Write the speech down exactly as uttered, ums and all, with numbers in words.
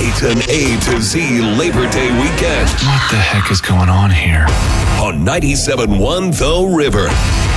Celebrate an A to Z Labor Day weekend. What the heck is going on here? On ninety-seven point one The River.